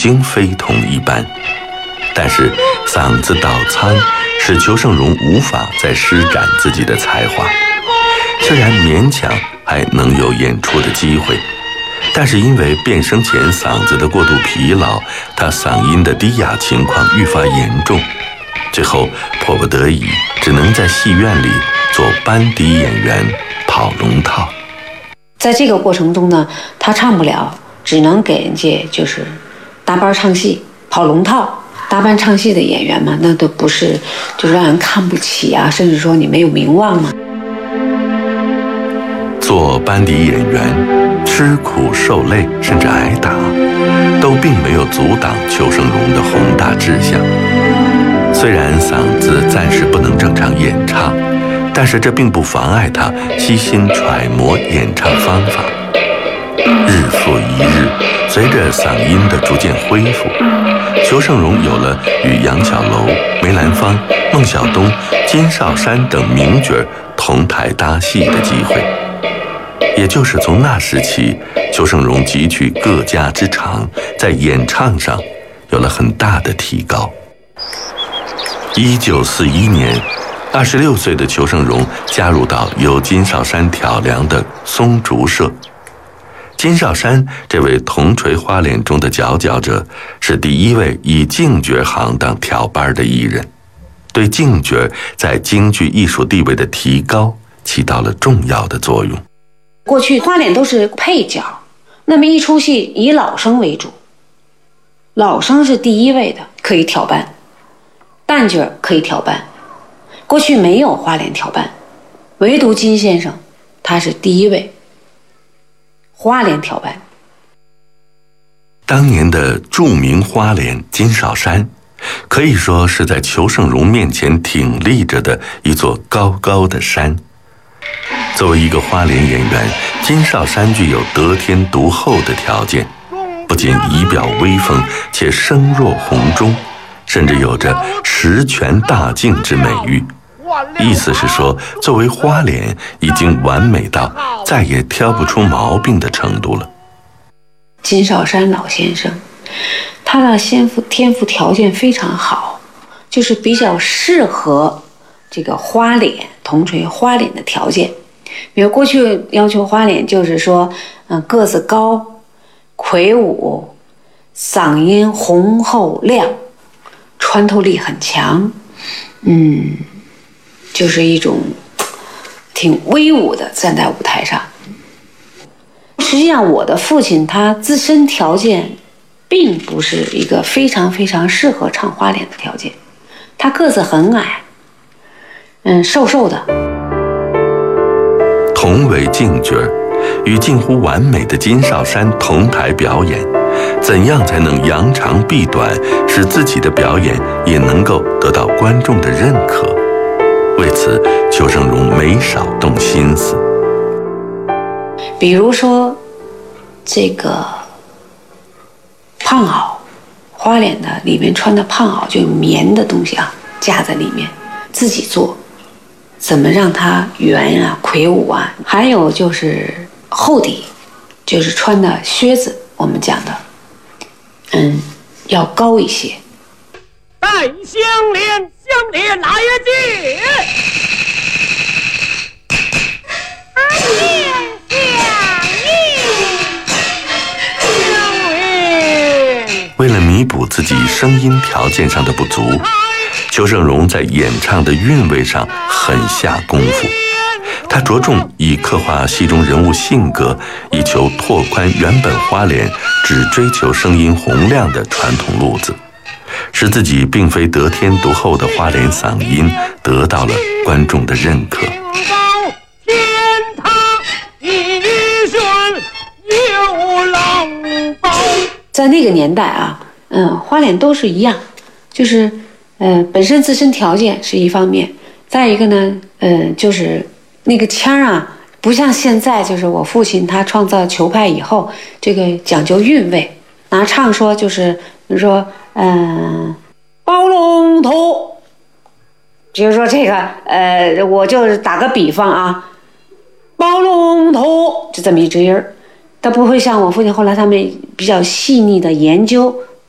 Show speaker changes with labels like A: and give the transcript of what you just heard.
A: 经非同一般。但是嗓子倒苍使裘盛戎无法再施展自己的才华，虽然勉强还能有演出的机会，但是因为变声前嗓子的过度疲劳，他嗓音的低哑情况愈发严重，最后迫不得已只能在戏院里做班底演员跑龙套。
B: 在这个过程中呢，他唱不了，只能给人家就是搭班唱戏跑龙套。搭班唱戏的演员嘛，那都不是就让人看不起啊，甚至说你没有名望嘛。
A: 做班底演员吃苦受累甚至挨打，都并没有阻挡裘盛戎的宏大志向。虽然嗓子暂时不能正常演唱，但是这并不妨碍他悉心揣摩演唱方法。日复一日，随着嗓音的逐渐恢复，裘盛戎有了与杨小楼、梅兰芳、孟小冬、金少山等名角同台搭戏的机会。也就是从那时起，裘盛戎汲取各家之长，在演唱上有了很大的提高。1941年，26岁的裘盛戎加入到由金少山挑梁的松竹社。金少山这位铜锤花脸中的佼佼者，是第一位以净角行当挑班的艺人，对净角在京剧艺术地位的提高起到了重要的作用。
B: 过去花脸都是配角，那么一出戏以老生为主，老生是第一位的，可以挑班，旦角可以挑班。过去没有花脸挑班，唯独金先生他是第一位花脸挑班。
A: 当年的著名花脸金少山，可以说是在裘盛戎面前挺立着的一座高高的山。作为一个花脸演员，金少山具有得天独厚的条件，不仅仪表威风，且声若洪钟，甚至有着十全大净之美誉。意思是说，作为花脸已经完美到再也挑不出毛病的程度了。
B: 金少山老先生，他的天赋条件非常好，就是比较适合这个花脸铜锤花脸的条件。比如过去要求花脸就是说，个子高、魁梧、嗓音浑厚亮、穿透力很强，就是一种挺威武的站在舞台上。实际上我的父亲他自身条件并不是一个非常非常适合唱花脸的条件，他个子很矮，瘦瘦的。
A: 同为净角，与近乎完美的金少山同台表演，怎样才能扬长避短，使自己的表演也能够得到观众的认可？为此，裘盛戎没少动心思。
B: 比如说，这个胖袄，花脸的里面穿的胖袄，就棉的东西啊，架在里面，自己做，怎么让它圆啊、魁梧啊？还有就是厚底，就是穿的靴子，我们讲的，要高一些。
C: 带相连来也进。
A: 为了弥补自己声音条件上的不足，裘盛戎在演唱的韵味上很下功夫。他着重以刻画戏中人物性格，以求拓宽原本花脸只追求声音洪亮的传统路子，使自己并非得天独厚的花脸嗓音得到了观众的认可。
B: 在那个年代啊，花脸都是一样，就是本身自身条件是一方面，再一个呢，就是那个腔啊，不像现在，就是我父亲他创造球派以后，这个讲究韵味。拿唱说就是，比如说，包龙头，比如说这个，我就是打个比方啊，包龙头就这么一只音儿。他不会像我父亲后来他们比较细腻的研究